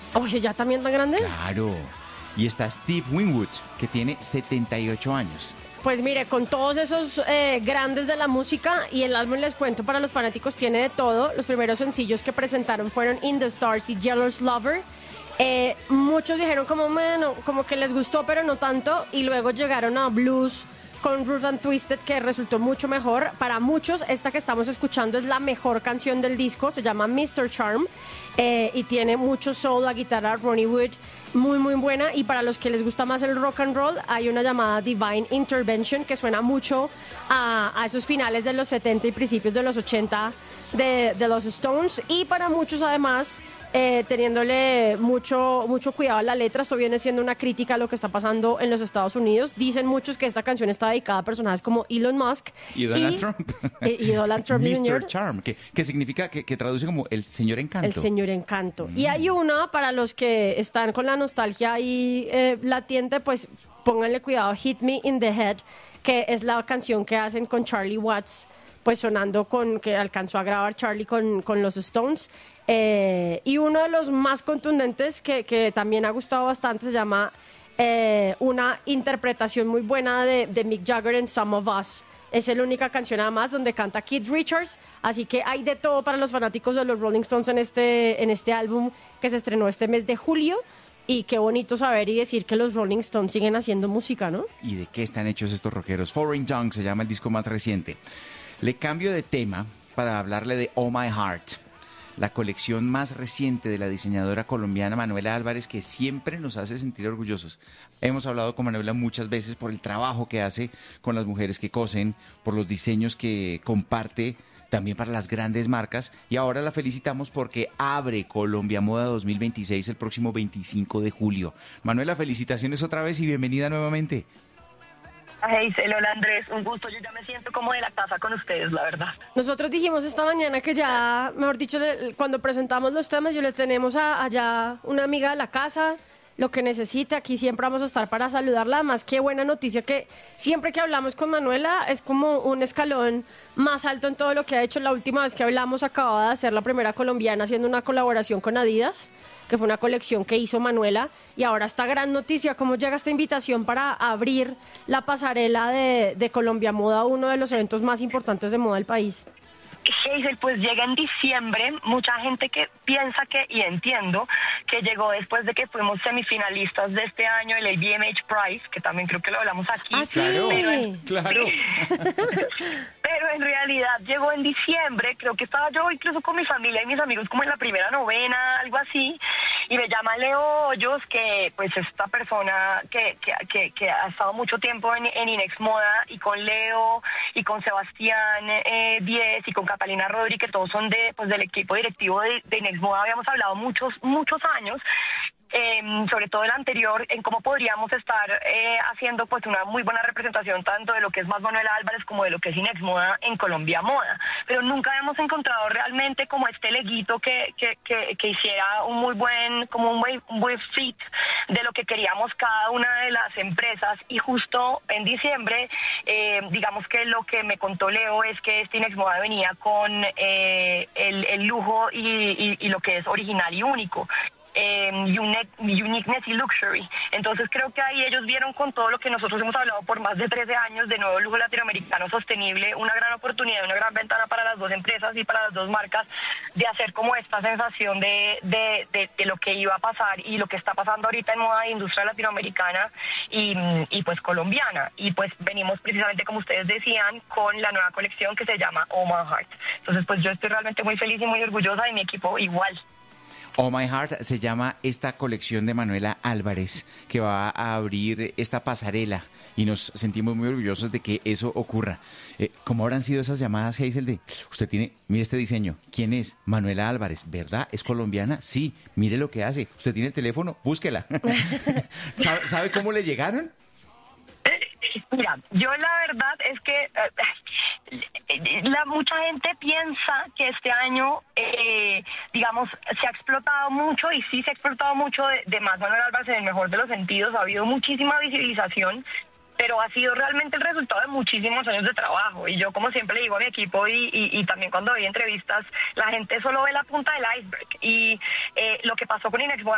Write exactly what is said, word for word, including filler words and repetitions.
Oye, ¿ya también tan grande? Claro. Y está Steve Winwood, que tiene setenta y ocho años. Pues mire, con todos esos eh, grandes de la música, y el álbum, les cuento, para los fanáticos tiene de todo. Los primeros sencillos que presentaron fueron In the Stars y Jealous Lover. Eh, muchos dijeron como, bueno, como que les gustó, pero no tanto. Y luego llegaron a Blues con Ruth and Twisted, que resultó mucho mejor. Para muchos, esta que estamos escuchando es la mejor canción del disco. Se llama mister Charm eh, y tiene mucho soul, la guitarra Ronnie Wood, muy muy buena. Y para los que les gusta más el rock and roll, hay una llamada Divine Intervention, que suena mucho a, a esos finales de los setenta y principios de los ochenta de, de los Stones. Y para muchos, además, Eh, teniéndole mucho mucho cuidado a la letra. Esto viene siendo una crítica a lo que está pasando en los Estados Unidos. Dicen muchos que esta canción está dedicada a personajes como Elon Musk y Donald y, Trump. eh, y Donald Trump, mister Charm, que, que significa, que, que traduce como el señor encanto. El señor encanto. Mm. Y hay una, para los que están con la nostalgia ahí eh, latiente, pues pónganle cuidado, Hit Me in the Head, que es la canción que hacen con Charlie Watts, pues sonando con, que alcanzó a grabar Charlie con, con los Stones. Eh, y uno de los más contundentes que, que también ha gustado bastante se llama eh, una interpretación muy buena de, de Mick Jagger en Some of Us. Es la única canción además donde canta Keith Richards, así que hay de todo para los fanáticos de los Rolling Stones en este, en este álbum que se estrenó este mes de julio. Y qué bonito saber y decir que los Rolling Stones siguen haciendo música, ¿no? ¿Y de qué están hechos estos rockeros? Foreign Tongue se llama el disco más reciente. Le cambio de tema para hablarle de Oh My Heart, la colección más reciente de la diseñadora colombiana Manuela Álvarez, que siempre nos hace sentir orgullosos. Hemos hablado con Manuela muchas veces por el trabajo que hace con las mujeres que cosen, por los diseños que comparte también para las grandes marcas, y ahora la felicitamos porque abre Colombia Moda dos mil veintiséis el próximo veinticinco de julio. Manuela, felicitaciones otra vez y bienvenida nuevamente. Hazel, hola Andrés, un gusto. Yo ya me siento como de la casa con ustedes, la verdad. Nosotros dijimos esta mañana que ya, mejor dicho, cuando presentamos los temas, yo les tenemos a, allá una amiga de la casa, lo que necesite, aquí siempre vamos a estar para saludarla. Más qué buena noticia que siempre que hablamos con Manuela es como un escalón más alto en todo lo que ha hecho. La última vez que hablamos acababa de ser la primera colombiana haciendo una colaboración con Adidas, que fue una colección que hizo Manuela, y ahora esta gran noticia. ¿Cómo llega esta invitación para abrir la pasarela de, de Colombia Moda, uno de los eventos más importantes de moda del país? Hazel, pues llega en diciembre. Mucha gente que piensa que, y entiendo, que llegó después de que fuimos semifinalistas de este año, el A B M H Prize, que también creo que lo hablamos aquí. ¿Ah, sí? Claro, pero en, claro. Pero en realidad llegó en diciembre. Creo que estaba yo incluso con mi familia y mis amigos como en la primera novena, algo así, y me llama Leo Hoyos, que pues esta persona que, que, que, que ha estado mucho tiempo en, en Inex Moda, y con Leo y con Sebastián eh, Díez y con Catalina Rodri, que todos son de pues del equipo directivo de, de Inex Moda. Habíamos hablado muchos muchos años, eh, sobre todo el anterior, en cómo podríamos estar eh, haciendo pues una muy buena representación tanto de lo que es más Manuela Álvarez como de lo que es Inex Moda en Colombia Moda, pero nunca hemos encontrado realmente como este leguito que, que, que, que hiciera un muy buen, como un buen, un buen fit de lo que queríamos cada una de las empresas. Y justo en diciembre, eh, digamos que lo que me contó Leo es que este Inex Moda venía con eh, el, el lujo y, y, y lo que es original y único. Eh, uniqueness y luxury. Entonces creo que ahí ellos vieron, con todo lo que nosotros hemos hablado por más de trece años de nuevo lujo latinoamericano sostenible, una gran oportunidad, una gran ventana para las dos empresas y para las dos marcas de hacer como esta sensación de, de, de, de lo que iba a pasar y lo que está pasando ahorita en moda de industria latinoamericana y, y pues colombiana. Y pues venimos precisamente, como ustedes decían, con la nueva colección que se llama Oh My Heart. Entonces pues yo estoy realmente muy feliz y muy orgullosa, y mi equipo igual. Oh My Heart se llama esta colección de Manuela Álvarez, que va a abrir esta pasarela, y nos sentimos muy orgullosos de que eso ocurra. Eh, ¿Cómo habrán sido esas llamadas, Hazel, de usted tiene, mire este diseño, ¿quién es? Manuela Álvarez, ¿verdad? ¿Es colombiana? Sí, mire lo que hace. ¿Usted tiene el teléfono? Búsquela. ¿Sabe, ¿Sabe cómo le llegaron? Mira, yo la verdad es que eh, la mucha gente piensa que este año, eh, digamos, se ha explotado mucho, y sí se ha explotado mucho de, de más Manuel Álvarez en el mejor de los sentidos. Ha habido muchísima visibilización, pero ha sido realmente el resultado de muchísimos años de trabajo. Y yo, como siempre le digo a mi equipo, y, y, y también cuando doy entrevistas, la gente solo ve la punta del iceberg. Y eh, lo que pasó con Inex Moda